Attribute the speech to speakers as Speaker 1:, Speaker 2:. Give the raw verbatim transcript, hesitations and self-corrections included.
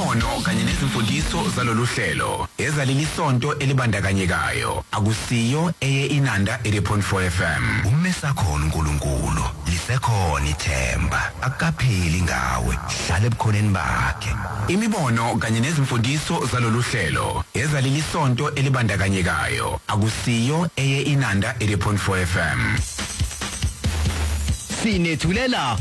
Speaker 1: imibono kanye nezimfundiso zalolu hlelo ezaleli sonto elibandakanyekayo akusiyo eye inanda eighty point four F M.
Speaker 2: Umesa khona uNkulunkulu lisekhona ithemba akapheli ngawe hlala ebukhoneni bakhe.
Speaker 1: Imibono kanye nezimfundiso zalolu hlelo ezaleli sonto elibandakanyekayo akusiyo eye inanda eighty point four F M.
Speaker 2: Sinethulela